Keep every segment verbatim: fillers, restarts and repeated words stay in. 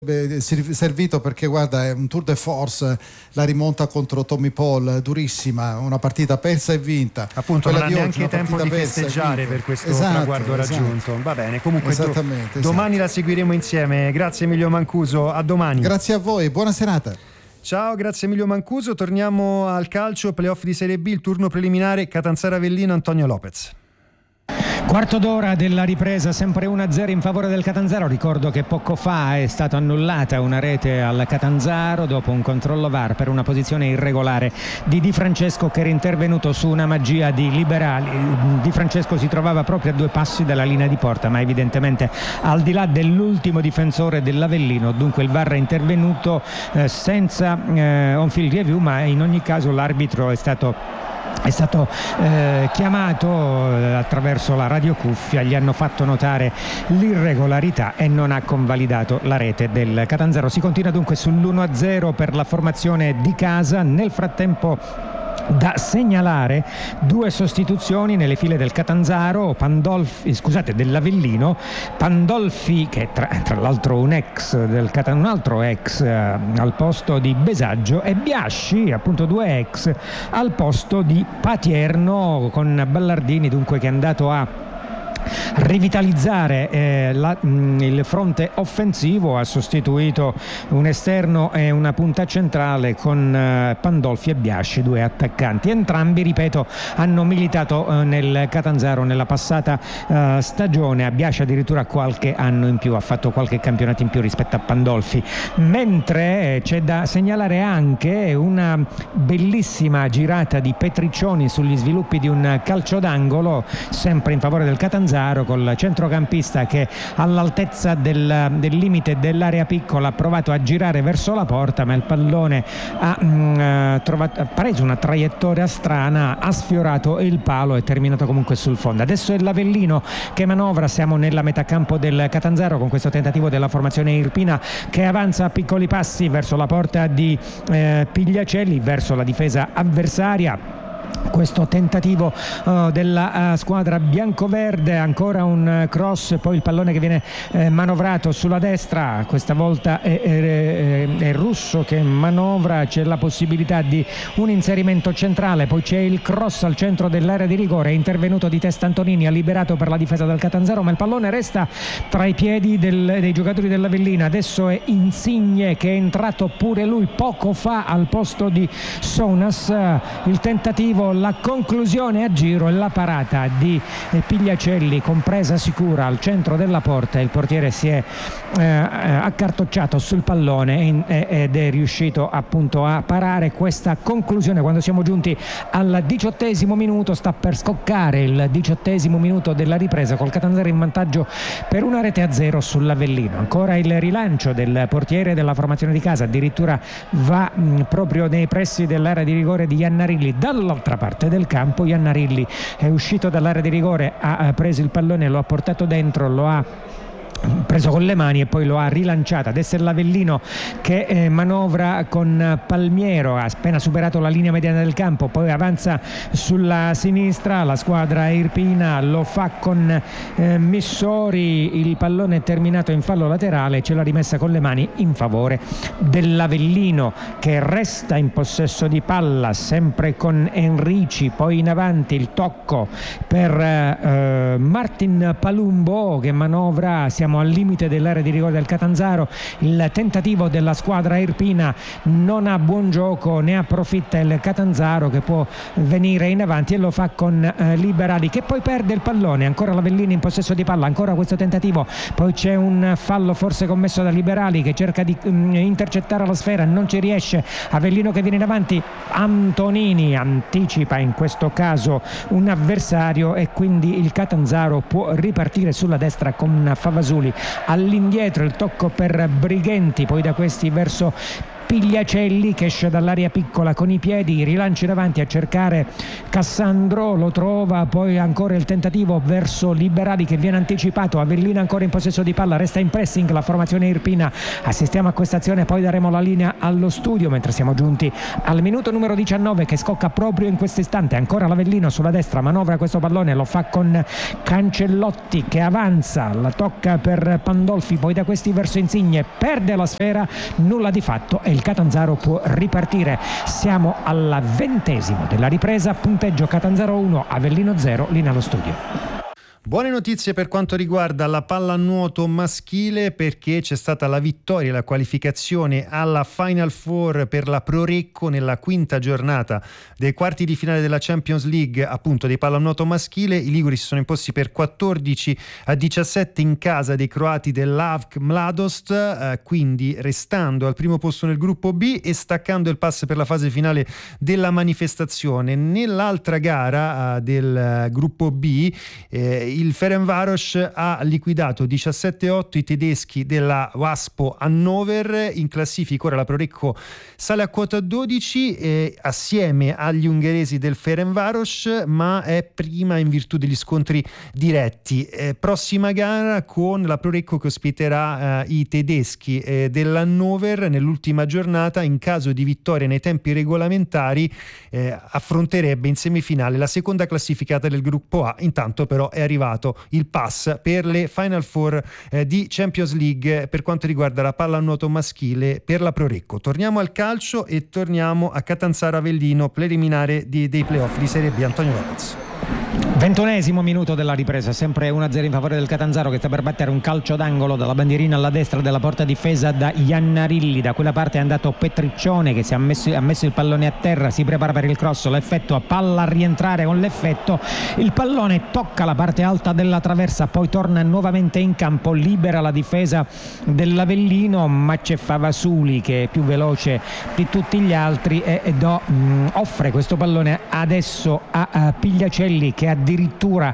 servito perché guarda, è un tour de force, la rimonta contro Tommy Paul durissima, una partita persa e vinta, appunto. quella non ha di neanche oggi, tempo di festeggiare per questo esatto, traguardo esatto. raggiunto. Va bene, comunque do- esatto. domani la seguiremo insieme. Grazie Emilio Mancuso, a domani. Grazie a voi, buona serata. Ciao, grazie Emilio Mancuso. Torniamo al calcio, playoff di Serie B, il turno preliminare Catanzaro Avellino, Antonio Lopez. Quarto d'ora della ripresa, sempre uno a zero in favore del Catanzaro. Ricordo che poco fa è stata annullata una rete al Catanzaro dopo un controllo V A R per una posizione irregolare di Di Francesco, che era intervenuto su una magia di Liberali. Di Francesco si trovava proprio a due passi dalla linea di porta, ma evidentemente al di là dell'ultimo difensore dell'Avellino, dunque il V A R è intervenuto eh, senza eh, on-field review, ma in ogni caso l'arbitro è stato è stato eh, chiamato eh, attraverso la radiocuffia, gli hanno fatto notare l'irregolarità e non ha convalidato la rete del Catanzaro. Si continua dunque sull'uno a zero per la formazione di casa. Nel frattempo da segnalare due sostituzioni nelle file del Catanzaro, Pandolfi, scusate, dell'Avellino. Pandolfi, che tra, tra l'altro un ex del Catan, un altro ex eh, al posto di Besaggio, e Biasci, appunto due ex al posto di Patierno, con Ballardini dunque che è andato a rivitalizzare eh, la, mh, il fronte offensivo. Ha sostituito un esterno e una punta centrale con eh, Pandolfi e Biasci, due attaccanti. Entrambi, ripeto, hanno militato eh, nel Catanzaro nella passata eh, stagione. A Biasci addirittura qualche anno in più, ha fatto qualche campionato in più rispetto a Pandolfi. Mentre eh, c'è da segnalare anche una bellissima girata di Petriccioni sugli sviluppi di un calcio d'angolo, sempre in favore del Catanzaro, col centrocampista che all'altezza del, del limite dell'area piccola ha provato a girare verso la porta, ma il pallone ha, mh, trovato, ha preso una traiettoria strana, ha sfiorato il palo e è terminato comunque sul fondo. Adesso è l'Avellino che manovra, siamo nella metà campo del Catanzaro con questo tentativo della formazione irpina che avanza a piccoli passi verso la porta di eh, Pigliacelli, verso la difesa avversaria. Questo tentativo uh, della uh, squadra biancoverde, ancora un uh, cross, poi il pallone che viene eh, manovrato sulla destra, questa volta è, è, è Russo che manovra, c'è la possibilità di un inserimento centrale, poi c'è il cross al centro dell'area di rigore, è intervenuto di testa Antonini, ha liberato per la difesa del Catanzaro, ma il pallone resta tra i piedi del, dei giocatori dell'Avellina. Adesso è Insigne che è entrato pure lui poco fa al posto di Sonas. Il tentativo, la conclusione a giro e la parata di Pigliacelli con presa sicura al centro della porta. Il portiere si è eh, accartocciato sul pallone ed è riuscito appunto a parare questa conclusione. Quando siamo giunti al diciottesimo minuto, sta per scoccare il diciottesimo minuto della ripresa, col Catanzaro in vantaggio per una rete a zero sull'Avellino. Ancora il rilancio del portiere della formazione di casa, addirittura va mh, proprio nei pressi dell'area di rigore di Iannarilli dall'altra parte del campo. Iannarilli è uscito dall'area di rigore, ha preso il pallone, lo ha portato dentro, lo ha preso con le mani e poi lo ha rilanciato. Adesso è l'Avellino che eh, manovra con Palmiero, ha appena superato la linea mediana del campo, poi avanza sulla sinistra. La squadra irpina lo fa con eh, Missori, il pallone è terminato in fallo laterale, ce l'ha rimessa con le mani in favore dell'Avellino, che resta in possesso di palla sempre con Enrici. Poi in avanti il tocco per eh, Martin Palumbo che manovra, siamo al limite dell'area di rigore del Catanzaro. Il tentativo della squadra irpina non ha buon gioco, ne approfitta il Catanzaro che può venire in avanti e lo fa con eh, Liberali, che poi perde il pallone. Ancora l'Avellino in possesso di palla, ancora questo tentativo, poi c'è un fallo forse commesso da Liberali che cerca di mh, intercettare la sfera, non ci riesce. Avellino che viene in avanti, Antonini anticipa in questo caso un avversario e quindi il Catanzaro può ripartire sulla destra con Favasuli. All'indietro il tocco per Brighenti, poi da questi verso Pigliacelli che esce dall'area piccola con i piedi, rilancia davanti a cercare Cassandro, lo trova, poi ancora il tentativo verso Liberali che viene anticipato, Avellino ancora in possesso di palla, resta in pressing la formazione irpina. Assistiamo a questa azione, poi daremo la linea allo studio mentre siamo giunti al minuto numero diciannove che scocca proprio in questo istante. Ancora l'Avellino sulla destra, manovra questo pallone, lo fa con Cancellotti che avanza, la tocca per Pandolfi, poi da questi verso Insigne, perde la sfera, nulla di fatto e il Catanzaro può ripartire. Siamo alla ventesimo della ripresa, punteggio Catanzaro uno, Avellino zero, linea allo studio. Buone notizie per quanto riguarda la pallanuoto maschile, perché c'è stata la vittoria e la qualificazione alla Final Four per la Prorecco nella quinta giornata dei quarti di finale della Champions League, appunto dei pallanuoto maschile. I liguri si sono imposti per quattordici a diciassette in casa dei croati dell'Avk Mladost, eh, quindi restando al primo posto nel gruppo B e staccando il pass per la fase finale della manifestazione. Nell'altra gara eh, del eh, gruppo B eh, il Ferencváros ha liquidato diciassette a otto i tedeschi della Waspo Hannover. In classifica ora la Prorecco sale a quota dodici eh, assieme agli ungheresi del Ferencváros, ma è prima in virtù degli scontri diretti. Eh, prossima gara con la Prorecco che ospiterà eh, i tedeschi eh, dell'Hannover nell'ultima giornata. In caso di vittoria nei tempi regolamentari eh, affronterebbe in semifinale la seconda classificata del gruppo A. Intanto però è arrivato il pass per le Final Four eh, di Champions League per quanto riguarda la pallanuoto maschile per la Prorecco. Torniamo al calcio e torniamo a Catanzaro Avellino, preliminare di, dei playoff di Serie B. Antonio Lopez. ventunesimo minuto della ripresa, sempre uno a zero in favore del Catanzaro che sta per battere un calcio d'angolo dalla bandierina alla destra della porta difesa da Iannarilli. Da quella parte è andato Petriccione che si è messo, ha messo il pallone a terra, si prepara per il cross, l'effetto a palla a rientrare con l'effetto, il pallone tocca la parte alta della traversa, poi torna nuovamente in campo, libera la difesa dell'Avellino, ma c'è Favasuli che è più veloce di tutti gli altri e, e do, mh, offre questo pallone adesso a, a Pigliacelli che addirittura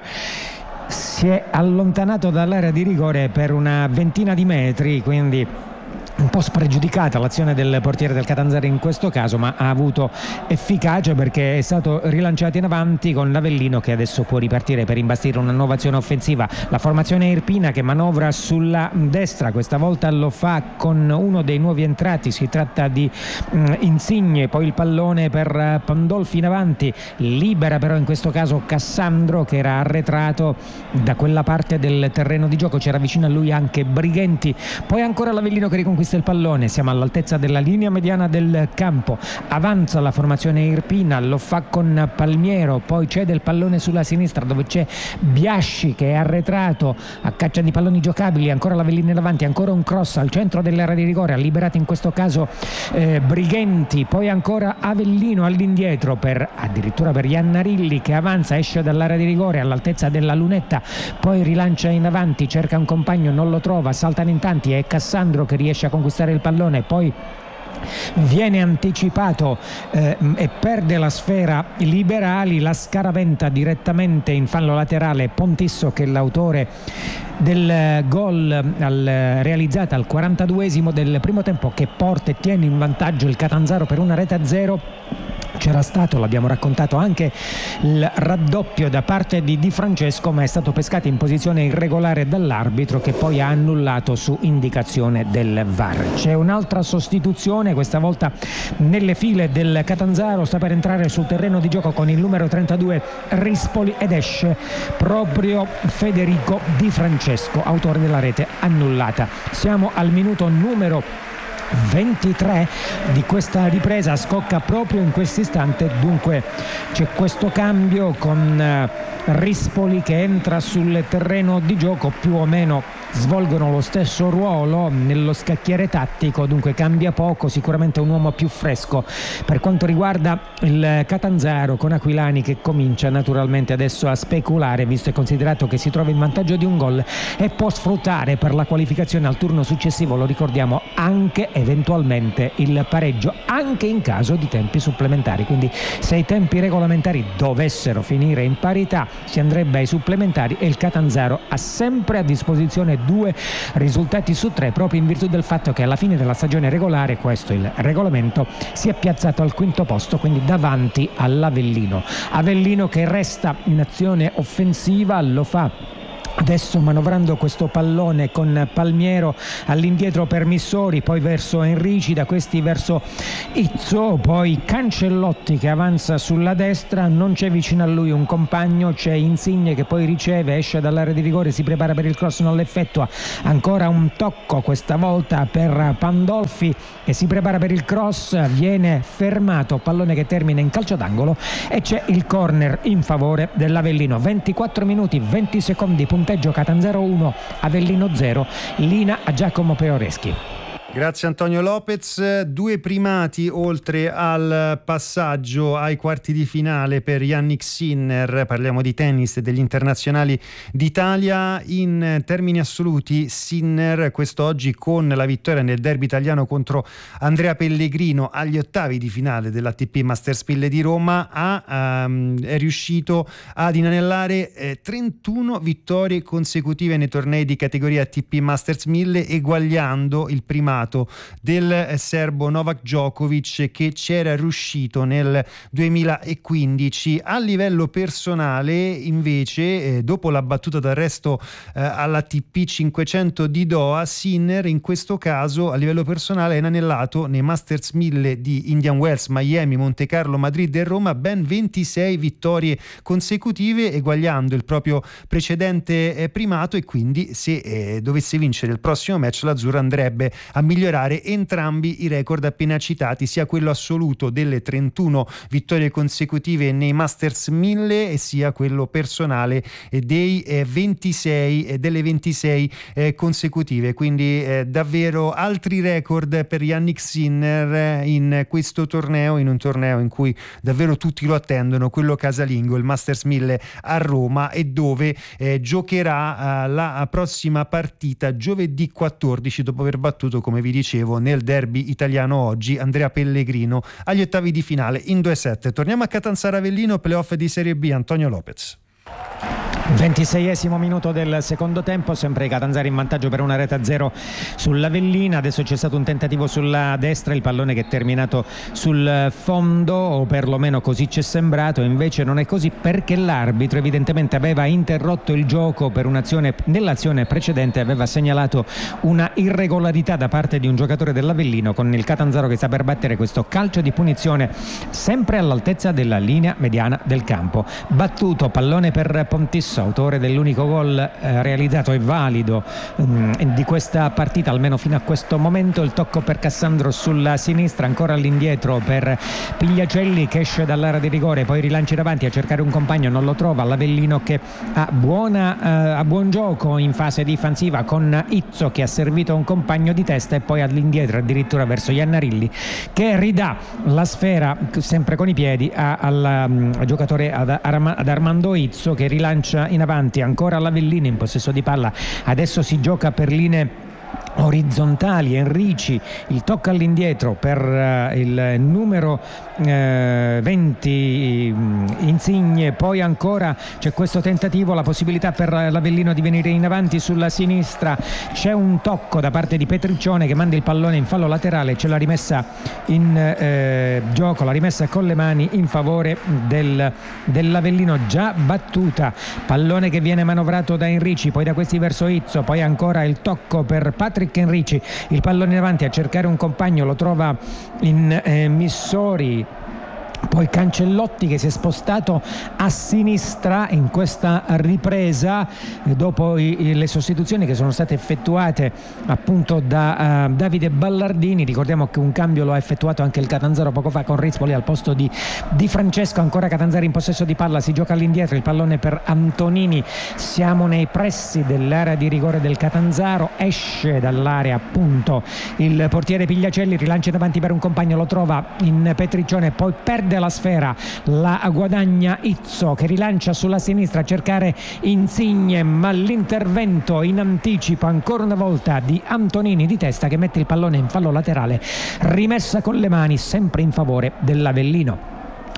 si è allontanato dall'area di rigore per una ventina di metri, quindi un po' spregiudicata l'azione del portiere del Catanzaro in questo caso, ma ha avuto efficacia perché è stato rilanciato in avanti con l'Avellino che adesso può ripartire per imbastire una nuova azione offensiva. La formazione irpina che manovra sulla destra, questa volta lo fa con uno dei nuovi entrati, si tratta di mh, Insigne, poi il pallone per Pandolfi in avanti, libera però in questo caso Cassandro che era arretrato da quella parte del terreno di gioco, c'era vicino a lui anche Brighenti, poi ancora l'Avellino che riconquista il pallone, siamo all'altezza della linea mediana del campo, avanza la formazione irpina, lo fa con Palmiero, poi cede il pallone sulla sinistra dove c'è Biasci che è arretrato a caccia di palloni giocabili, ancora l'Avellino in avanti, ancora un cross al centro dell'area di rigore, ha liberato in questo caso eh, Brighenti, poi ancora Avellino all'indietro per addirittura per Iannarilli che avanza, esce dall'area di rigore all'altezza della lunetta, poi rilancia in avanti, cerca un compagno, non lo trova, saltano in tanti, è Cassandro che riesce a conquistare il pallone, poi viene anticipato eh, e perde la sfera Liberali, la scaraventa direttamente in fallo laterale Pontisso che è l'autore del gol al, realizzato al quarantaduesimo del primo tempo che porta e tiene in vantaggio il Catanzaro per una rete a zero. C'era stato, l'abbiamo raccontato, anche il raddoppio da parte di Di Francesco, ma è stato pescato in posizione irregolare dall'arbitro che poi ha annullato su indicazione del V A R. C'è un'altra sostituzione, questa volta nelle file del Catanzaro, sta per entrare sul terreno di gioco con il numero trentadue Rispoli ed esce proprio Federico Di Francesco, autore della rete annullata. Siamo al minuto numero ventitré di questa ripresa, scocca proprio in questo istante, dunque c'è questo cambio con Rispoli che entra sul terreno di gioco, più o meno svolgono lo stesso ruolo nello scacchiere tattico, dunque cambia poco, sicuramente un uomo più fresco per quanto riguarda il Catanzaro, con Aquilani che comincia naturalmente adesso a speculare, visto e considerato che si trova in vantaggio di un gol e può sfruttare per la qualificazione al turno successivo, lo ricordiamo, anche eventualmente il pareggio, anche in caso di tempi supplementari, quindi se i tempi regolamentari dovessero finire in parità si andrebbe ai supplementari e il Catanzaro ha sempre a disposizione Crotone, due risultati su tre, proprio in virtù del fatto che alla fine della stagione regolare, questo il regolamento, si è piazzato al quinto posto, quindi davanti all'Avellino. Avellino che resta in azione offensiva, lo fa adesso manovrando questo pallone con Palmiero all'indietro per Missori, poi verso Enrici, da questi verso Izzo, poi Cancellotti che avanza sulla destra, non c'è vicino a lui un compagno, c'è Insigne che poi riceve, esce dall'area di rigore, si prepara per il cross, non l'effettua, ancora un tocco questa volta per Pandolfi che si prepara per il cross, viene fermato, pallone che termina in calcio d'angolo e c'è il corner in favore dell'Avellino. Ventiquattro minuti venti secondi, punteggio Catanzaro uno, Avellino zero, linea a Giacomo Peoreschi. Grazie Antonio Lopez. Due primati oltre al passaggio ai quarti di finale per Jannik Sinner, parliamo di tennis e degli internazionali d'Italia. In termini assoluti Sinner quest'oggi con la vittoria nel derby italiano contro Andrea Pellegrino agli ottavi di finale dell'A T P Masters mille di Roma ha, um, è riuscito ad inanellare eh, trentuno vittorie consecutive nei tornei di categoria A T P Masters mille, eguagliando il primato del serbo Novak Djokovic che c'era riuscito nel duemilaquindici. A livello personale invece, eh, dopo la battuta d'arresto eh, alla T P cinquecento di Doha, Sinner in questo caso a livello personale è inanellato nei Masters mille di Indian Wells, Miami, Monte Carlo, Madrid e Roma ben ventisei vittorie consecutive, eguagliando il proprio precedente eh, primato, e quindi se eh, dovesse vincere il prossimo match l'azzurro andrebbe a migliorare entrambi i record appena citati, sia quello assoluto delle trentuno vittorie consecutive nei Masters mille e sia quello personale dei eh, ventisei eh, delle ventisei eh, consecutive. Quindi eh, davvero altri record per Jannik Sinner eh, in questo torneo, in un torneo in cui davvero tutti lo attendono, quello casalingo, il Masters mille a Roma, e dove eh, giocherà eh, la prossima partita giovedì quattordici, dopo aver battuto, come vi dicevo, nel derby italiano oggi Andrea Pellegrino agli ottavi di finale in due sette. Torniamo a Catanzaro Avellino, playoff di Serie B, Antonio Lopez. ventiseiesimo minuto del secondo tempo, sempre i catanzari in vantaggio per una rete a zero sull'Avellina. Adesso c'è stato un tentativo sulla destra, il pallone che è terminato sul fondo, o perlomeno così ci è sembrato, invece non è così, perché l'arbitro evidentemente aveva interrotto il gioco per un'azione, nell'azione precedente aveva segnalato una irregolarità da parte di un giocatore dell'Avellino, con il Catanzaro che sta per battere questo calcio di punizione sempre all'altezza della linea mediana del campo. Battuto, pallone per Pontisso, autore dell'unico gol eh, realizzato e valido um, di questa partita, almeno fino a questo momento. Il tocco per Cassandro sulla sinistra, ancora all'indietro per Pigliacelli che esce dall'area di rigore, poi rilancia davanti a cercare un compagno, non lo trova. L'Avellino che ha, buona, eh, ha buon gioco in fase difensiva con Izzo che ha servito un compagno di testa, e poi all'indietro addirittura verso Iannarilli che ridà la sfera sempre con i piedi a, al um, giocatore ad, ad Armando Izzo, che rilancia in avanti, ancora l'Avellino in possesso di palla. Adesso si gioca per linee orizzontali. Enrici, il tocco all'indietro per uh, il numero uh, venti um, Insigne, poi ancora c'è questo tentativo, la possibilità per l'Avellino di venire in avanti sulla sinistra, c'è un tocco da parte di Petriccione che manda il pallone in fallo laterale, c'è la rimessa in uh, gioco, la rimessa con le mani in favore del, dell'Avellino già battuta. Pallone che viene manovrato da Enrici, poi da questi verso Izzo, poi ancora il tocco per Patrick Enrici, il pallone in avanti a cercare un compagno, lo trova in eh, Missori, poi Cancellotti che si è spostato a sinistra in questa ripresa dopo i, le sostituzioni che sono state effettuate appunto da uh, Davide Ballardini. Ricordiamo che un cambio lo ha effettuato anche il Catanzaro poco fa con Rispoli al posto di Di Francesco. Ancora Catanzaro in possesso di palla, si gioca all'indietro, il pallone per Antonini, siamo nei pressi dell'area di rigore del Catanzaro, esce dall'area appunto il portiere Pigliacelli, rilancia davanti per un compagno, lo trova in Petriccione, poi perde la sfera, la guadagna Izzo che rilancia sulla sinistra a cercare Insigne, ma l'intervento in anticipo ancora una volta di Antonini di testa che mette il pallone in fallo laterale, rimessa con le mani sempre in favore dell'Avellino.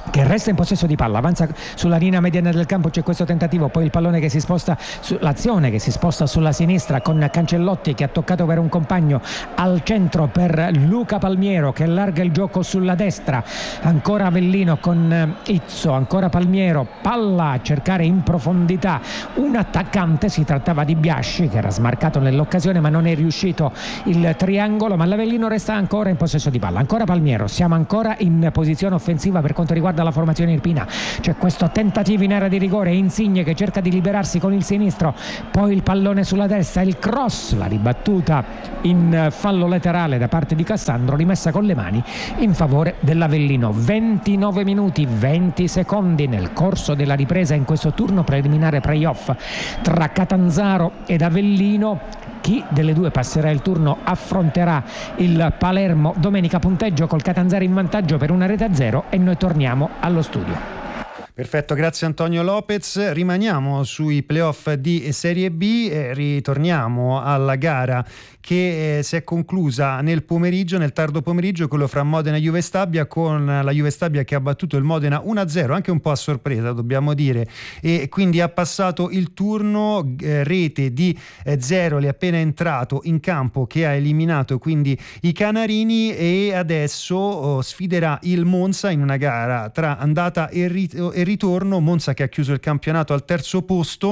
che resta in possesso di palla, avanza sulla linea mediana del campo, c'è questo tentativo, poi il pallone che si sposta su, l'azione che si sposta sulla sinistra con Cancellotti che ha toccato per un compagno al centro per Luca Palmiero che allarga il gioco sulla destra, ancora Avellino con Izzo, ancora Palmiero, palla a cercare in profondità un attaccante, si trattava di Biasci che era smarcato nell'occasione ma non è riuscito il triangolo, ma l'Avellino resta ancora in possesso di palla, ancora Palmiero, siamo ancora in posizione offensiva per quanto riguarda la formazione irpina, c'è questo tentativo in area di rigore, Insigne che cerca di liberarsi con il sinistro, poi il pallone sulla destra, il cross, la ribattuta in fallo laterale da parte di Cassandro, rimessa con le mani in favore dell'Avellino. Ventinove minuti venti secondi nel corso della ripresa in questo turno preliminare playoff tra Catanzaro ed Avellino. Chi delle due passerà il turno affronterà il Palermo domenica. Punteggio col Catanzaro in vantaggio per una rete a zero e noi torniamo allo studio. Perfetto, grazie Antonio Lopez. Rimaniamo sui playoff di Serie B e ritorniamo alla gara che eh, si è conclusa nel pomeriggio, nel tardo pomeriggio, quello fra Modena e Juve Stabia, con la Juve Stabia che ha battuto il Modena uno a zero, anche un po' a sorpresa dobbiamo dire, e quindi ha passato il turno, eh, rete di eh, Zeroli appena entrato in campo che ha eliminato quindi i Canarini, e adesso oh, sfiderà il Monza in una gara tra andata e, rit- e ritorno. Monza che ha chiuso il campionato al terzo posto.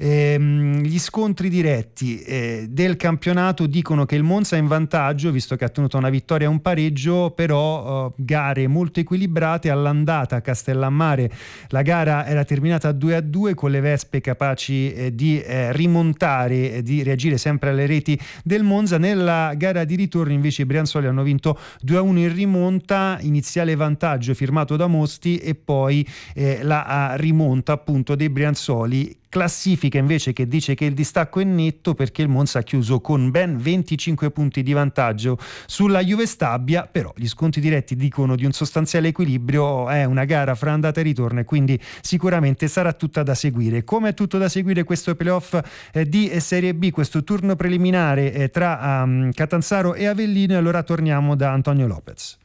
Ehm, gli scontri diretti eh, del campionato dicono che il Monza è in vantaggio visto che ha ottenuto una vittoria e un pareggio, però eh, gare molto equilibrate. All'andata a Castellammare la gara era terminata due a due con le Vespe capaci eh, di eh, rimontare e di reagire sempre alle reti del Monza. Nella gara di ritorno invece i Brianzoli hanno vinto due a uno in rimonta, iniziale vantaggio firmato da Mosti e poi eh, la rimonta appunto dei Brianzoli. Classifica invece che dice che il distacco è netto perché il Monza ha chiuso con ben venticinque punti di vantaggio sulla Juve Stabia, però gli sconti diretti dicono di un sostanziale equilibrio, è una gara fra andata e ritorno e quindi sicuramente sarà tutta da seguire. Come è tutto da seguire questo playoff eh, di Serie B, questo turno preliminare eh, tra um, Catanzaro e Avellino, e allora torniamo da Antonio Lopez.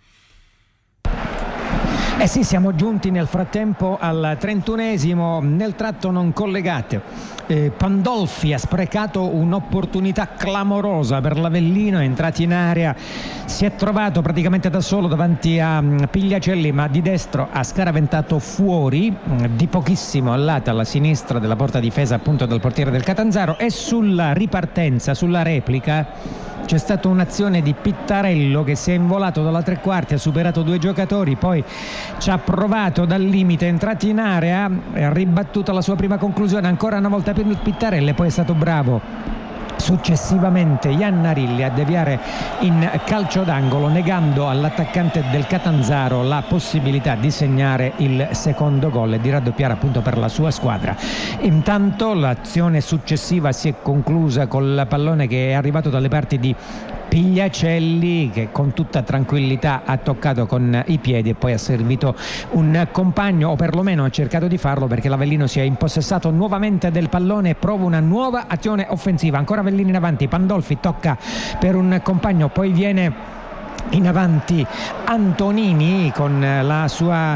Eh sì, siamo giunti nel frattempo al trentunesimo, nel tratto non collegato. Eh, Pandolfi ha sprecato un'opportunità clamorosa per l'Avellino, è entrato in area, si è trovato praticamente da solo davanti a Pigliacelli, ma di destro ha scaraventato fuori di pochissimo al lato, alla sinistra della porta difesa appunto del portiere del Catanzaro, e sulla ripartenza, sulla replica c'è stata un'azione di Pittarello che si è involato dalla tre quarti, ha superato due giocatori, poi ci ha provato dal limite, è entrato in area, ha ribattuto la sua prima conclusione ancora una volta per Pittarello e poi è stato bravo successivamente Iannarilli a deviare in calcio d'angolo, negando all'attaccante del Catanzaro la possibilità di segnare il secondo gol e di raddoppiare appunto per la sua squadra. Intanto l'azione successiva si è conclusa col pallone che è arrivato dalle parti di Pigliacelli, che con tutta tranquillità ha toccato con i piedi e poi ha servito un compagno, o perlomeno ha cercato di farlo, perché l'Avellino si è impossessato nuovamente del pallone e prova una nuova azione offensiva. Ancora Avellino in avanti, Pandolfi tocca per un compagno, poi viene in avanti Antonini con la sua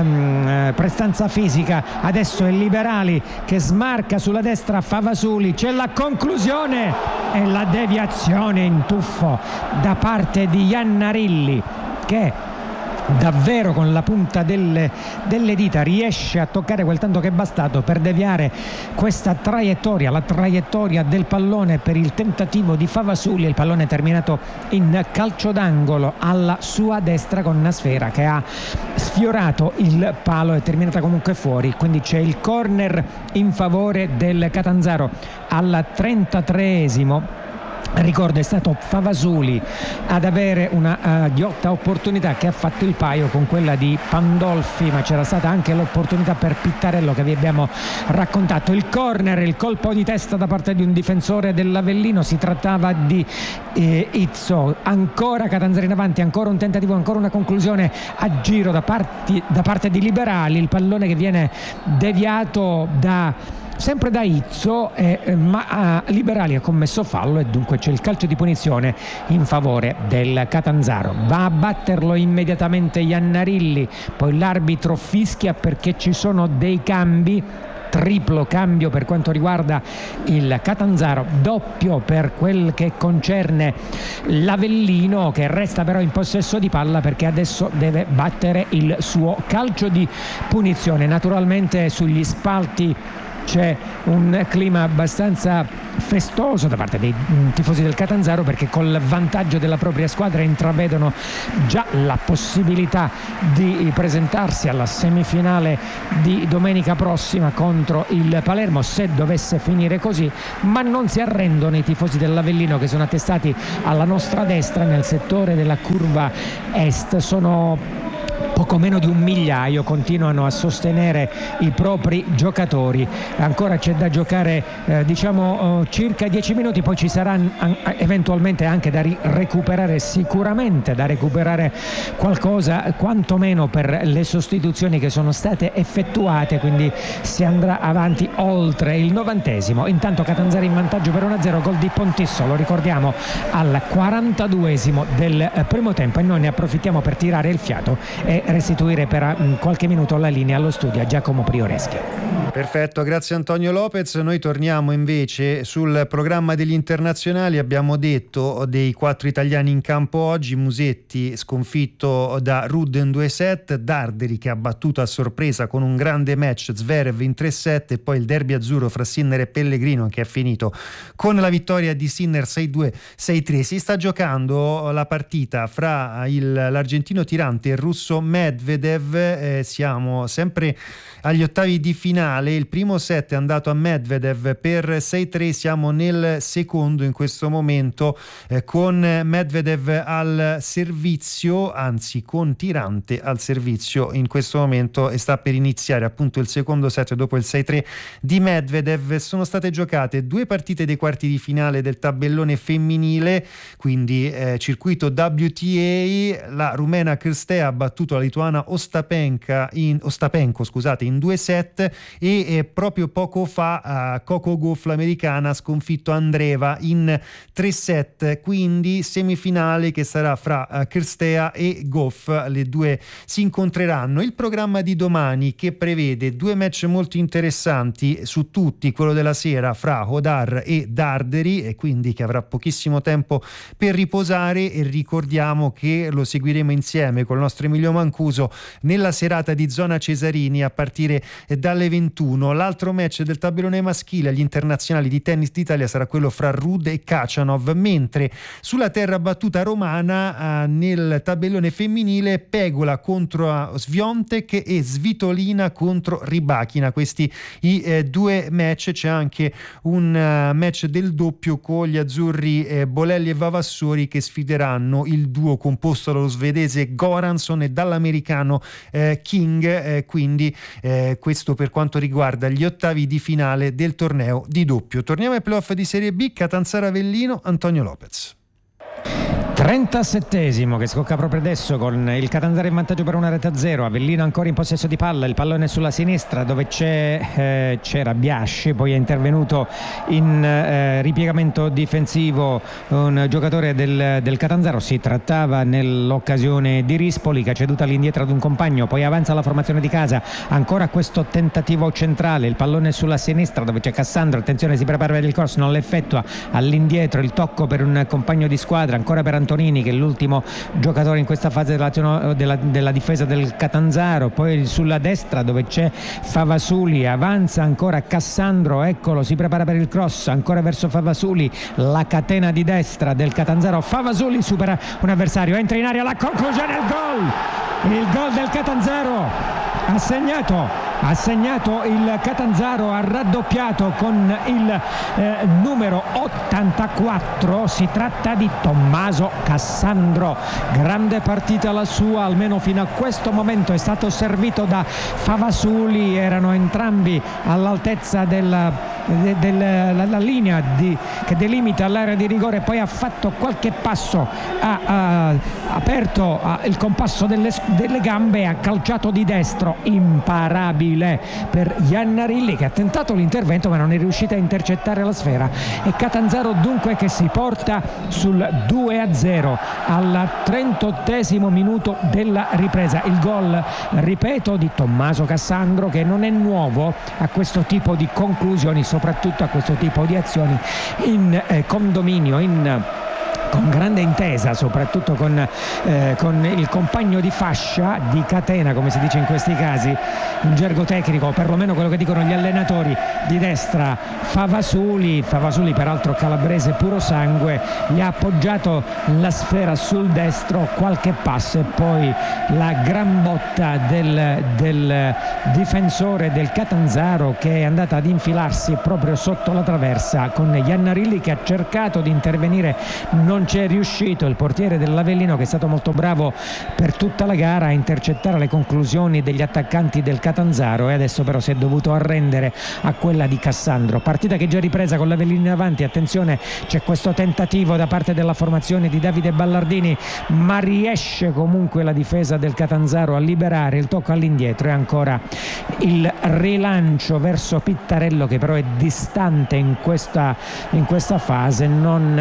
um, prestanza fisica. Adesso è Liberali che smarca sulla destra Favasuli, c'è la conclusione e la deviazione in tuffo da parte di Iannarilli, che davvero con la punta delle, delle dita riesce a toccare quel tanto che è bastato per deviare questa traiettoria, la traiettoria del pallone per il tentativo di Favasuli. Il pallone è terminato in calcio d'angolo alla sua destra con una sfera che ha sfiorato il palo, è terminata comunque fuori, quindi c'è il corner in favore del Catanzaro al trentatreesimo. Ricordo, è stato Favasuli ad avere una uh, ghiotta opportunità che ha fatto il paio con quella di Pandolfi, ma c'era stata anche l'opportunità per Pittarello che vi abbiamo raccontato. Il corner, il colpo di testa da parte di un difensore dell'Avellino, si trattava di eh, Izzo. Ancora Catanzaro in avanti, ancora un tentativo, ancora una conclusione a giro da, parti, da parte di Liberali, il pallone che viene deviato da sempre da Izzo, eh, ma eh, Liberali ha commesso fallo e dunque c'è il calcio di punizione in favore del Catanzaro. Va a batterlo immediatamente Iannarilli, poi l'arbitro fischia perché ci sono dei cambi. Triplo cambio per quanto riguarda il Catanzaro, doppio per quel che concerne l'Avellino, che resta però in possesso di palla perché adesso deve battere il suo calcio di punizione. Naturalmente sugli spalti c'è un clima abbastanza festoso da parte dei tifosi del Catanzaro, perché col vantaggio della propria squadra intravedono già la possibilità di presentarsi alla semifinale di domenica prossima contro il Palermo, se dovesse finire così, ma non si arrendono i tifosi dell'Avellino, che sono attestati alla nostra destra nel settore della curva est. Sono poco meno di un migliaio, continuano a sostenere i propri giocatori. Ancora c'è da giocare eh, diciamo eh, circa dieci minuti, poi ci sarà an- eventualmente anche da ri- recuperare, sicuramente da recuperare qualcosa quantomeno per le sostituzioni che sono state effettuate, quindi si andrà avanti oltre il novantesimo. Intanto Catanzaro in vantaggio per uno a zero, gol di Pontisso, lo ricordiamo, al quarantaduesimo del eh, primo tempo, e noi ne approfittiamo per tirare il fiato e restituire per qualche minuto la linea allo studio a Giacomo Prioreschi. Perfetto, grazie Antonio Lopez. Noi torniamo invece sul programma degli internazionali. Abbiamo detto dei quattro italiani in campo oggi: Musetti sconfitto da Ruud in due set, Darderi che ha battuto a sorpresa con un grande match Zverev in tre set, e poi il derby azzurro fra Sinner e Pellegrino che è finito con la vittoria di Sinner sei due sei tre. Si sta giocando la partita fra il, l'argentino tirante e il russo Medvedev. Eh, siamo sempre agli ottavi di finale. Il primo set è andato a Medvedev per sei tre, siamo nel secondo in questo momento, eh, con Medvedev al servizio, anzi con tirante al servizio in questo momento, e sta per iniziare appunto il secondo set dopo il sei tre di Medvedev. Sono state giocate due partite dei quarti di finale del tabellone femminile, quindi eh, circuito W T A. La rumena Crstea ha battuto la lituana Ostapenka in, Ostapenko scusate, in due set, e e proprio poco fa uh, Coco Gauff, l'americana, ha sconfitto Andreeva in tre set, quindi semifinale che sarà fra uh, Crstea e Gauff. Le due si incontreranno. Il programma di domani, che prevede due match molto interessanti su tutti, quello della sera fra Hodar e Darderi, e quindi che avrà pochissimo tempo per riposare, e ricordiamo che lo seguiremo insieme con il nostro Emilio Mancuso nella serata di Zona Cesarini a partire dalle ventuno. L'altro match del tabellone maschile agli internazionali di tennis d'Italia sarà quello fra Ruud e Khachanov, mentre sulla terra battuta romana eh, nel tabellone femminile Pegola contro Swiatek e Svitolina contro Rybakina. Questi i eh, due match. C'è anche un uh, match del doppio con gli azzurri eh, Bolelli e Vavassori, che sfideranno il duo composto dallo svedese Goranson e dall'americano eh, King, eh, quindi eh, questo per quanto riguarda gli ottavi di finale del torneo di doppio. Torniamo ai playoff di Serie B. Catanzaro Avellino, Antonio Lopez. trentasettesimo che scocca proprio adesso, con il Catanzaro in vantaggio per una rete a zero. Avellino ancora in possesso di palla, il pallone sulla sinistra dove c'è, eh, c'era Biasci, poi è intervenuto in eh, ripiegamento difensivo un giocatore del, del Catanzaro. Si trattava nell'occasione di Rispoli, che ha ceduto all'indietro ad un compagno, poi avanza la formazione di casa. Ancora questo tentativo centrale, il pallone sulla sinistra dove c'è Cassandro, attenzione, si prepara per il corso, non l'effettua, all'indietro il tocco per un compagno di squadra, ancora per Antonini che è l'ultimo giocatore in questa fase della, della, della difesa del Catanzaro. Poi sulla destra dove c'è Favasuli, avanza ancora Cassandro, eccolo, si prepara per il cross, ancora verso Favasuli, la catena di destra del Catanzaro. Favasuli supera un avversario, entra in area, la conclusione, il gol, il gol del Catanzaro. Ha segnato, ha segnato il Catanzaro, ha raddoppiato con il eh, numero ottantaquattro. Si tratta di Tommaso Cassandro. Grande partita la sua, almeno fino a questo momento. È stato servito da Favasuli, erano entrambi all'altezza del de, del, la, la linea di, che delimita l'area di rigore, poi ha fatto qualche passo, ha, ha aperto ha, il compasso delle, delle gambe, ha calciato di destro, imparabile per Iannarilli, che ha tentato l'intervento ma non è riuscita a intercettare la sfera. E Catanzaro dunque che si porta sul due a zero al trentottesimo minuto della ripresa. Il gol, ripeto, di Tommaso Cassandro, che non è nuovo a questo tipo di conclusioni, soprattutto a questo tipo di azioni in eh, condominio, in con grande intesa, soprattutto con, eh, con il compagno di fascia, di catena come si dice in questi casi in gergo tecnico, perlomeno quello che dicono gli allenatori di destra, Favasuli Favasuli peraltro calabrese puro sangue, gli ha appoggiato la sfera sul destro, qualche passo e poi la gran botta del, del difensore del Catanzaro, che è andata ad infilarsi proprio sotto la traversa, con Iannarilli che ha cercato di intervenire, non c'è riuscito. Il portiere dell'Avellino, che è stato molto bravo per tutta la gara a intercettare le conclusioni degli attaccanti del Catanzaro, e adesso però si è dovuto arrendere a quella di Cassandro. Partita che è già ripresa con l'Avellino in avanti. Attenzione, c'è questo tentativo da parte della formazione di Davide Ballardini, ma riesce comunque la difesa del Catanzaro a liberare il tocco all'indietro, e ancora il rilancio verso Pittarello, che però è distante in questa, in questa fase, non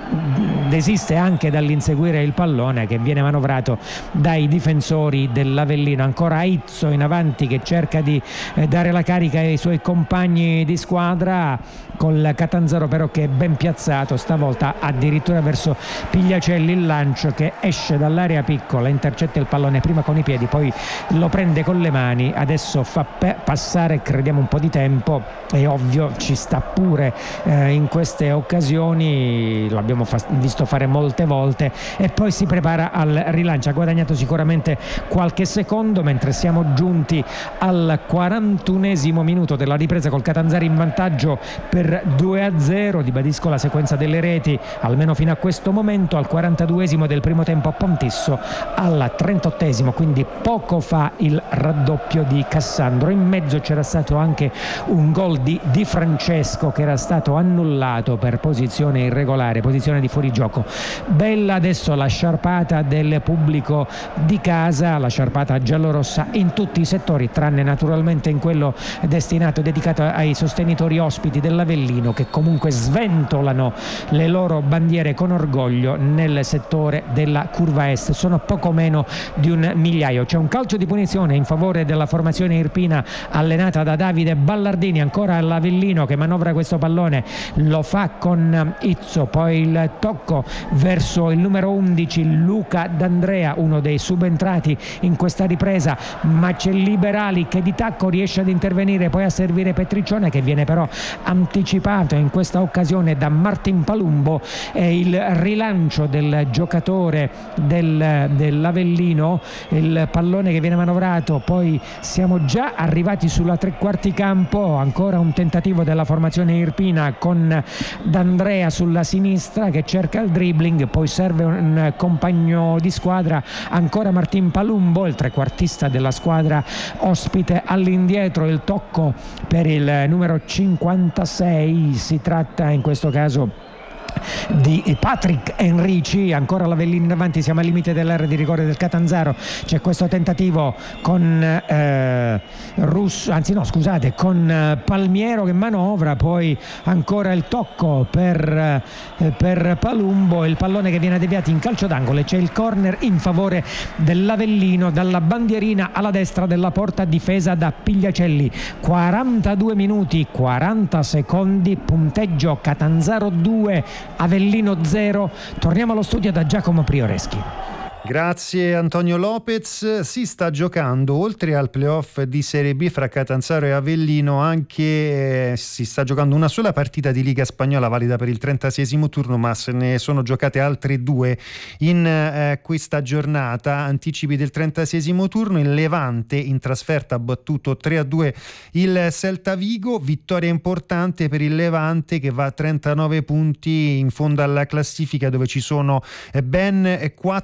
eh, desiste anche dall'inseguire il pallone, che viene manovrato dai difensori dell'Avellino. Ancora Izzo in avanti, che cerca di eh, dare la carica ai suoi compagni di squadra, col Catanzaro però che è ben piazzato, stavolta addirittura verso Pigliacelli. Il lancio che esce dall'area piccola, intercetta il pallone prima con i piedi, poi lo prende con le mani, adesso fa pe- passare crediamo un po' di tempo, è ovvio, ci sta pure eh, in queste occasioni, l'abbiamo fa- visto fare molte volte, e poi si prepara al rilancio. Ha guadagnato sicuramente qualche secondo, mentre siamo giunti al quarantunesimo minuto della ripresa, col Catanzaro in vantaggio per due a zero. Ribadisco la sequenza delle reti almeno fino a questo momento: al quarantaduesimo del primo tempo a Pontisso, al trentottesimo, quindi poco fa, il raddoppio di Cassandro. In mezzo c'era stato anche un gol di Di Francesco, che era stato annullato per posizione irregolare, posizione di fuorigioco. Bella adesso la sciarpata del pubblico di casa, la sciarpata giallorossa in tutti i settori, tranne naturalmente in quello destinato, dedicato ai sostenitori ospiti dell'Avellino, che comunque sventolano le loro bandiere con orgoglio nel settore della curva est. Sono poco meno di un migliaio. C'è un calcio di punizione in favore della formazione irpina allenata da Davide Ballardini. Ancora l'Avellino che manovra questo pallone, lo fa con Izzo, poi il tocco verso il numero undici Luca D'Andrea, uno dei subentrati in questa ripresa, ma c'è Liberali che di tacco riesce ad intervenire, poi a servire Petriccione, che viene però anticipato in questa occasione da Martin Palumbo. E il rilancio del giocatore del, dell'Avellino, il pallone che viene manovrato, poi siamo già arrivati sulla tre quarti campo. Ancora un tentativo della formazione irpina con D'Andrea sulla sinistra che cerca il dribbling, poi serve un compagno di squadra, ancora Martin Palumbo, il trequartista della squadra ospite, all'indietro. Il tocco per il numero cinquantasei, si tratta in questo caso di Patrick Enrici. Ancora l'Avellino in avanti, siamo al limite dell'area di rigore del Catanzaro. C'è questo tentativo con eh, Russo, anzi no scusate con eh, Palmiero che manovra, poi ancora il tocco per, eh, per Palumbo, il pallone che viene deviato in calcio d'angolo, e c'è il corner in favore dell'Avellino dalla bandierina alla destra della porta, difesa da Pigliacelli. quarantadue minuti quaranta secondi, punteggio Catanzaro due Avellino zero. Torniamo allo studio da Giacomo Prioreschi. Grazie Antonio Lopez. Si sta giocando, oltre al playoff di Serie B fra Catanzaro e Avellino, anche eh, si sta giocando una sola partita di Liga Spagnola valida per il trentaseiesimo turno, ma se ne sono giocate altre due in eh, questa giornata. Anticipi del trentaseiesimo turno: il Levante in trasferta ha battuto tre a due il Celta Vigo, vittoria importante per il Levante che va a trentanove punti in fondo alla classifica, dove ci sono ben quattro cinque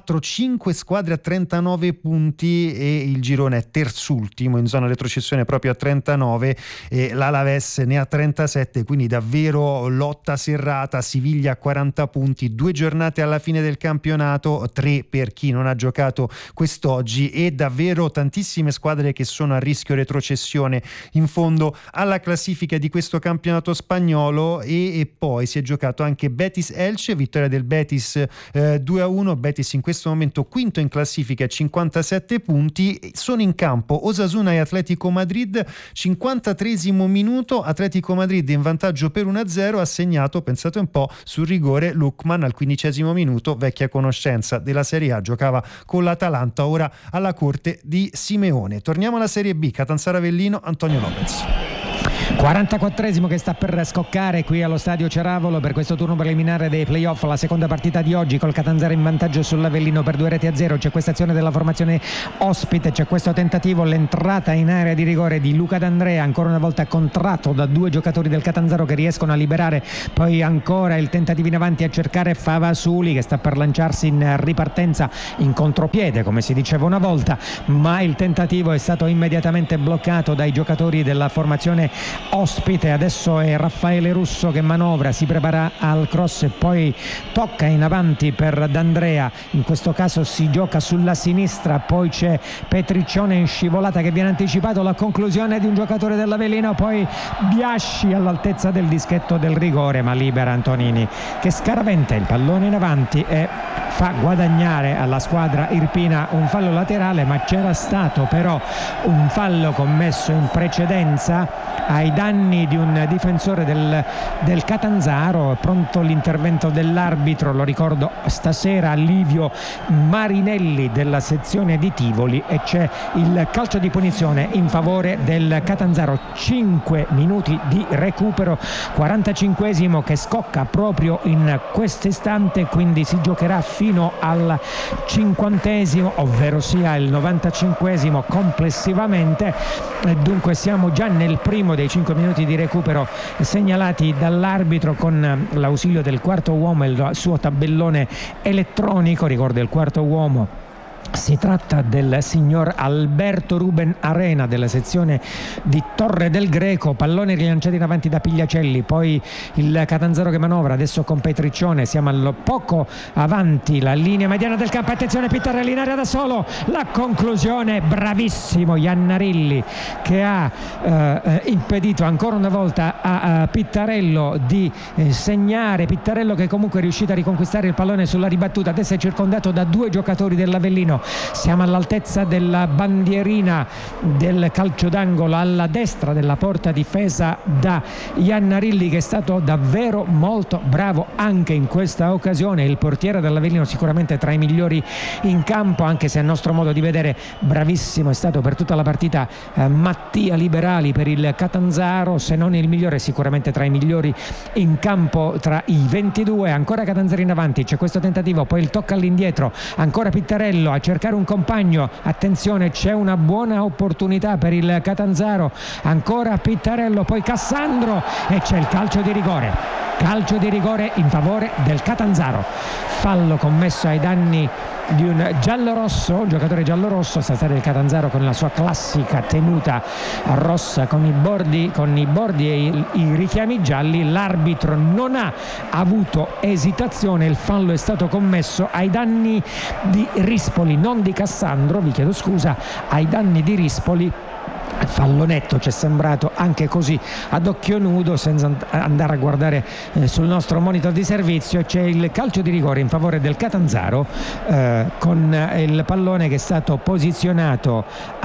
cinque squadre a trentanove punti e il girone è terzultimo in zona retrocessione proprio a trentanove, e l'Alaves ne ha trentasette, quindi davvero lotta serrata. Siviglia a quaranta punti, due giornate alla fine del campionato, tre per chi non ha giocato quest'oggi, e davvero tantissime squadre che sono a rischio retrocessione in fondo alla classifica di questo campionato spagnolo. E, e poi si è giocato anche Betis Elche, vittoria del Betis eh, due a uno. Betis in questo momento quinto in classifica, cinquantasette punti. Sono in campo Osasuna e Atletico Madrid, cinquantatreesimo minuto, Atletico Madrid in vantaggio per uno a zero, ha segnato, pensate un po', sul rigore Lookman al quindicesimo minuto, vecchia conoscenza della Serie A, giocava con l'Atalanta, ora alla corte di Simeone. Torniamo alla Serie B, Catanzaro Avellino, Antonio Lopez. quarantaquattresimo che sta per scoccare qui allo stadio Ceravolo per questo turno preliminare dei playoff, la seconda partita di oggi col Catanzaro in vantaggio sull'Avellino per due reti a zero. C'è questa azione della formazione ospite, c'è questo tentativo, l'entrata in area di rigore di Luca D'Andrea, ancora una volta contratto da due giocatori del Catanzaro che riescono a liberare, poi ancora il tentativo in avanti a cercare Favasuli che sta per lanciarsi in ripartenza in contropiede come si diceva una volta, ma il tentativo è stato immediatamente bloccato dai giocatori della formazione ospite. Adesso è Raffaele Russo che manovra, si prepara al cross e poi tocca in avanti per D'Andrea, in questo caso si gioca sulla sinistra, poi c'è Petriccione in scivolata che viene anticipato, la conclusione di un giocatore dell'Avellino, poi Biasci all'altezza del dischetto del rigore ma libera Antonini che scaraventa il pallone in avanti e fa guadagnare alla squadra irpina un fallo laterale, ma c'era stato però un fallo commesso in precedenza ai danni di un difensore del, del Catanzaro. Pronto l'intervento dell'arbitro, lo ricordo stasera, Livio Marinelli della sezione di Tivoli, e c'è il calcio di punizione in favore del Catanzaro. Cinque minuti di recupero, quarantacinquesimo che scocca proprio in questo istante, quindi si giocherà fino al cinquantesimo, ovvero sia il novantacinquesimo complessivamente. Dunque siamo già nel primo dei cinque minuti di recupero segnalati dall'arbitro con l'ausilio del quarto uomo e il suo tabellone elettronico. Ricordo il quarto uomo, si tratta del signor Alberto Ruben Arena della sezione di Torre del Greco. Pallone rilanciato in avanti da Pigliacelli, poi il Catanzaro che manovra adesso con Petriccione, siamo al poco avanti la linea mediana del campo, attenzione Pittarelli in area da solo, la conclusione, bravissimo Iannarilli che ha eh, impedito ancora una volta a, a Pittarello di eh, segnare. Pittarello che comunque è riuscito a riconquistare il pallone sulla ribattuta, adesso è circondato da due giocatori dell'Avellino. Siamo all'altezza della bandierina del calcio d'angolo alla destra della porta difesa da Iannarilli, che è stato davvero molto bravo anche in questa occasione. Il portiere dell'Avellino sicuramente tra i migliori in campo, anche se a nostro modo di vedere bravissimo è stato per tutta la partita eh, Mattia Liberali per il Catanzaro, se non il migliore sicuramente tra i migliori in campo tra i ventidue. Ancora Catanzaro in avanti, c'è questo tentativo, poi il tocco all'indietro, ancora Pittarello a cercare un compagno, attenzione c'è una buona opportunità per il Catanzaro, ancora Pittarello, poi Cassandro e c'è il calcio di rigore, calcio di rigore in favore del Catanzaro, fallo commesso ai danni di un giallorosso, un giocatore giallorosso. Stasera il Catanzaro con la sua classica tenuta rossa con i bordi, con i bordi e i, i richiami gialli. L'arbitro non ha avuto esitazione, il fallo è stato commesso ai danni di Rispoli, non di Cassandro, vi chiedo scusa, ai danni di Rispoli. Fallo netto, ci è sembrato anche così ad occhio nudo senza andare a guardare eh, sul nostro monitor di servizio. C'è il calcio di rigore in favore del Catanzaro eh, con il pallone che è stato posizionato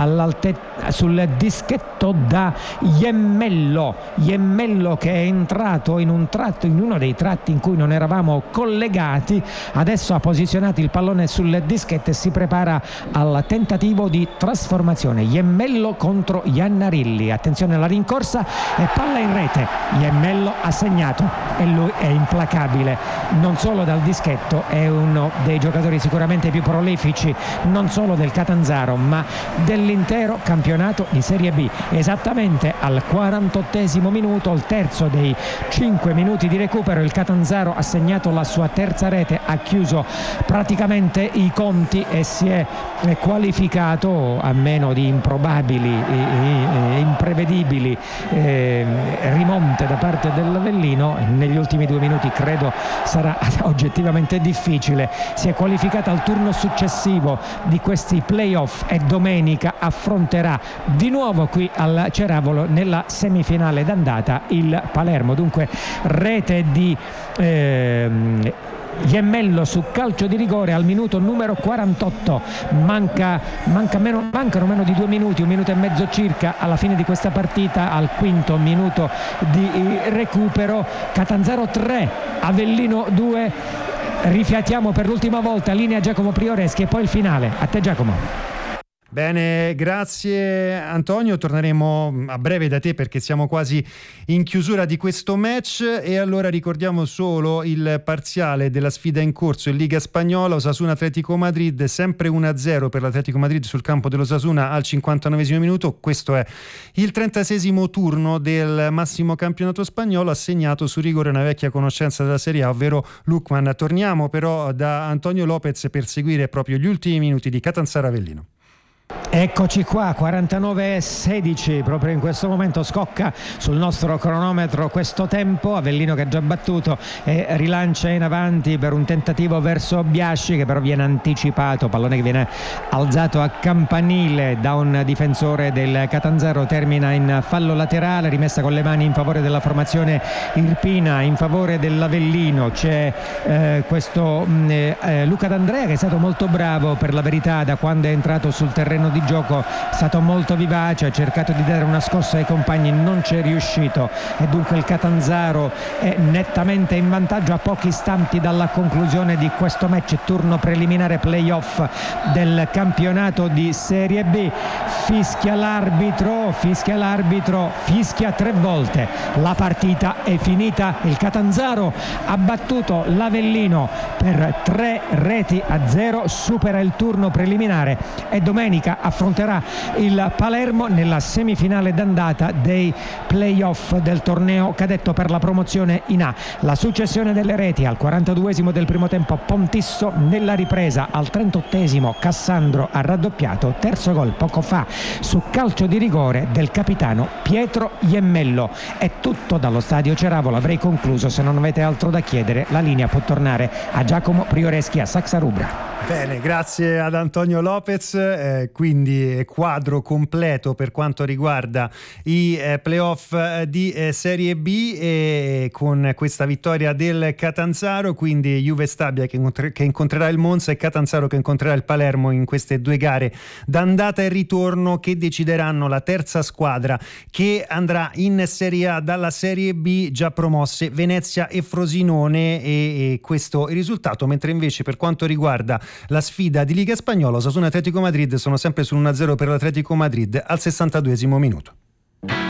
sul dischetto da Iemmello Iemmello che è entrato in un tratto, in uno dei tratti in cui non eravamo collegati. Adesso ha posizionato il pallone sul dischetto e si prepara al tentativo di trasformazione. Iemmello contro Iannarilli. Attenzione alla rincorsa e palla in rete. Iemmello ha segnato e lui è implacabile, non solo dal dischetto, è uno dei giocatori sicuramente più prolifici non solo del Catanzaro ma dell'intero campionato di Serie B. Esattamente al quarantottesimo minuto, il terzo dei cinque minuti di recupero, il Catanzaro ha segnato la sua terza rete, ha chiuso praticamente i conti e si è qualificato, a meno di improbabili e imprevedibili eh, rimonte da parte dell'Avellino. Negli ultimi due minuti credo sarà oggettivamente difficile. Si è qualificata al turno successivo di questi playoff e domenica affronterà di nuovo qui al Ceravolo nella semifinale d'andata il Palermo. Dunque rete di ehm, Iemmello su calcio di rigore al minuto numero quarantotto. Manca, manca meno, mancano meno di due minuti, un minuto e mezzo circa alla fine di questa partita, al quinto minuto di recupero. Catanzaro tre, Avellino due. Rifiatiamo per l'ultima volta, linea Giacomo Prioreschi e poi il finale. A te Giacomo. Bene, grazie Antonio, torneremo a breve da te perché siamo quasi in chiusura di questo match. E allora ricordiamo solo il parziale della sfida in corso in Liga Spagnola: Osasuna Atletico Madrid, sempre uno a zero per l'Atletico Madrid sul campo dell'Osasuna al cinquantanovesimo minuto. Questo è il trentaseiesimo turno del massimo campionato spagnolo, assegnato su rigore una vecchia conoscenza della Serie A, ovvero Lukman. Torniamo però da Antonio Lopez per seguire proprio gli ultimi minuti di Catanzaro Avellino. Eccoci qua, quarantanove sedici, proprio in questo momento scocca sul nostro cronometro questo tempo. Avellino che ha già battuto e rilancia in avanti per un tentativo verso Biasci, che però viene anticipato, pallone che viene alzato a campanile da un difensore del Catanzaro, termina in fallo laterale, rimessa con le mani in favore della formazione irpina, in favore dell'Avellino. C'è eh, questo mh, eh, Luca D'Andrea che è stato molto bravo, per la verità, da quando è entrato sul terreno di gioco, è stato molto vivace, ha cercato di dare una scossa ai compagni, non c'è riuscito e dunque il Catanzaro è nettamente in vantaggio a pochi istanti dalla conclusione di questo match, turno preliminare playoff del campionato di Serie B. Fischia l'arbitro, fischia l'arbitro, fischia tre volte, la partita è finita, il Catanzaro ha battuto l'Avellino per tre reti a zero, supera il turno preliminare e domenica affronterà il Palermo nella semifinale d'andata dei playoff del torneo cadetto per la promozione in A. La successione delle reti: al quarantaduesimo del primo tempo Pontisso, nella ripresa al trentottesimo Cassandro ha raddoppiato, terzo gol poco fa su calcio di rigore del capitano Pietro Iemmello. È tutto dallo stadio Ceravolo, avrei concluso. Se non avete altro da chiedere, la linea può tornare a Giacomo Prioreschi a Saxa Rubra. Bene, grazie ad Antonio Lopez. Eh, quindi quadro completo per quanto riguarda i eh, playoff eh, di eh, Serie B, e con questa vittoria del Catanzaro, quindi Juve Stabia che, incontre- che incontrerà il Monza e Catanzaro che incontrerà il Palermo in queste due gare d'andata e ritorno, che decideranno la terza squadra che andrà in Serie A dalla Serie B, già promosse Venezia e Frosinone, e, e questo è il risultato. Mentre invece per quanto riguarda la sfida di Liga Spagnola, Osasuna Atletico Madrid sono sempre sul uno a zero per l'Atletico Madrid al sessantaduesimo minuto.